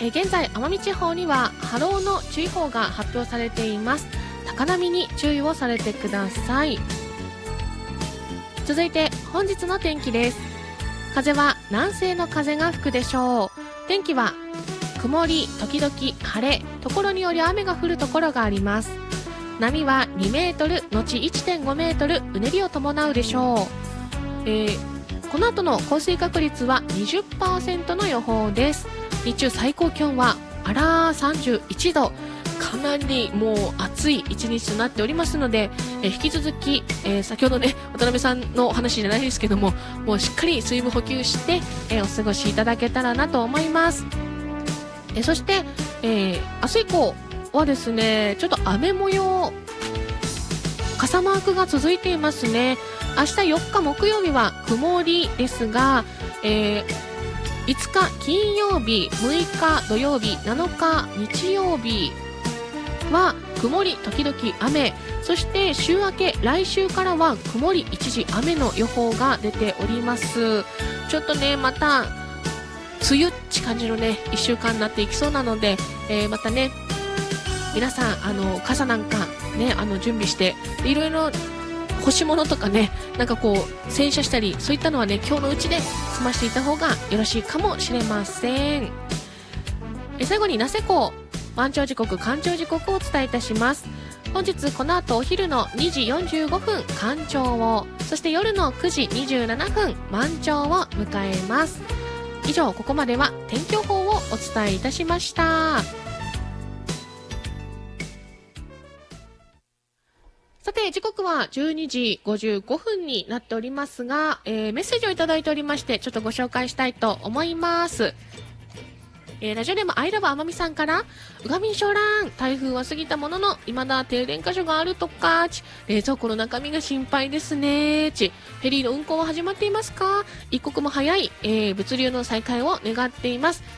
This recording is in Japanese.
現在奄美地方には波浪の注意報が発表されています。高波に注意をされてください。続いて本日の天気です。風は南西の風が吹くでしょう。天気は曇り時々晴れ、ところにより雨が降るところがあります。波は2メートルのち 1.5 メートル、うねりを伴うでしょう。この後の降水確率は 20% の予報です。日中最高気温は31度、かなりもう暑い一日となっておりますので、引き続き、先ほどね渡辺さんのお話じゃないですけども、もうしっかり水分補給して、お過ごしいただけたらなと思います。そして、明日以降はですね、ちょっと雨模様、傘マークが続いていますね。明日4日木曜日は曇りですが、5日金曜日、6日土曜日、7日日曜日は曇り時々雨、そして週明け来週からは曇り一時雨の予報が出ております。ちょっとねまた梅雨って感じのね1週間になっていきそうなので、またね皆さん傘なんかね準備して、いろいろ干し物とかね、なんかこう洗車したり、そういったのはね今日のうちで済ましていた方がよろしいかもしれません。最後に名瀬港満潮時刻干潮時刻をお伝えいたします。本日この後お昼の2時45分干潮を、そして夜の9時27分満潮を迎えます。以上、ここまでは天気予報をお伝えいたしました。さて時刻は12時55分になっておりますが、メッセージをいただいておりまして、ちょっとご紹介したいと思います。ラジオネームアイラブ奄美さんから、うがみんしょうらん、台風は過ぎたものの未だ停電箇所があるとか、冷蔵庫の中身が心配ですね。フェリーの運航は始まっていますか？一刻も早い、物流の再開を願っています。